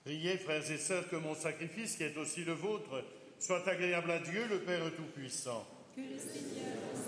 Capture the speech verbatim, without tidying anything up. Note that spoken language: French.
Priez, frères et sœurs, que mon sacrifice, qui est aussi le vôtre, soit agréable à Dieu, le Père Tout-Puissant. Que le Seigneur